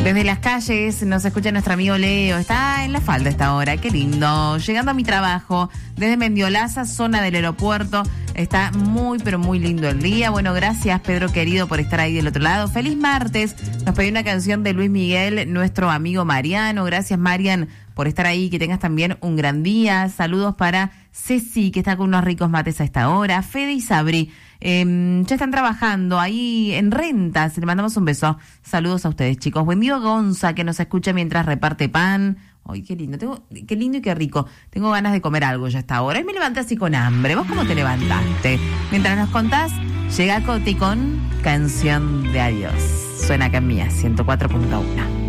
Desde las calles nos escucha nuestro amigo Leo. Está en La Falda a esta hora. Qué lindo. Llegando a mi trabajo desde Mendiolaza, zona del aeropuerto. Está muy, pero muy lindo el día. Bueno, gracias, Pedro querido, por estar ahí del otro lado. Feliz martes. Nos pidió una canción de Luis Miguel, nuestro amigo Mariano. Gracias, Marian, por estar ahí. Que tengas también un gran día. Saludos para Ceci, que está con unos ricos mates a esta hora. Fede y Sabri. Ya están trabajando ahí en Rentas. Le mandamos un beso. Saludos a ustedes, chicos. Buen día, Gonza, que nos escucha mientras reparte pan. Ay, qué lindo. Qué lindo y qué rico. Tengo ganas de comer algo ya a esta hora. Y me levanté así con hambre. ¿Vos cómo te levantaste? Mientras nos contás, llega Coti con Canción de Adiós. Suena acá en Mía, 104.1.